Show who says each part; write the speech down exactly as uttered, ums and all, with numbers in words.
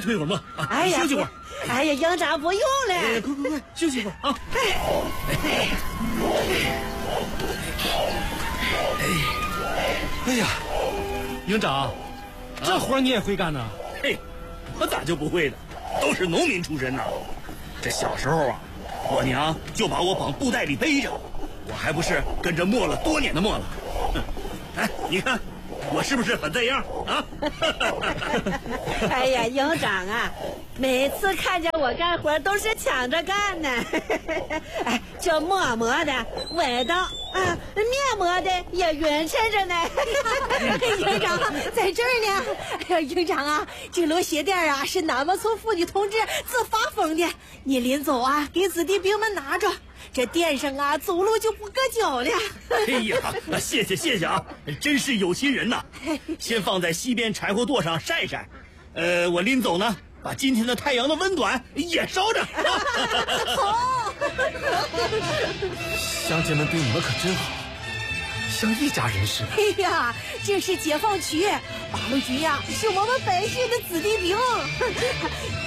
Speaker 1: 吹会儿磨啊！
Speaker 2: 哎呀，
Speaker 1: 休息会儿。
Speaker 2: 哎呀，营长不用了。
Speaker 1: 哎，快快快，休息会儿啊！哎，哎，哎呀，营长，这活你也会干呢？嘿，我咋就不会呢？都是农民出身呐。这小时候啊，我娘就把我绑布袋里背着，我还不是跟着磨了多年的磨了。哎，你看我是不是很这样啊？
Speaker 2: 哎呀，营长啊，每次看见我干活都是抢着干呢。哎，这磨磨的味道啊，面磨的也匀称着呢。
Speaker 3: 营长在这儿呢。哎呀，营长啊，这摞鞋垫啊是俺们村妇女同志自发缝的，你临走啊给子弟兵们拿着。这垫上啊，走路就不硌脚了。
Speaker 1: 哎呀，谢谢谢谢啊，真是有心人呐！先放在西边柴火垛上晒晒，呃，我临走呢，把今天的太阳的温暖也烧着。
Speaker 3: 好，
Speaker 4: 乡亲们对你们可真好，像一家人似的。
Speaker 3: 哎呀，这是解放区，八路军呀，是我们百姓的子弟兵。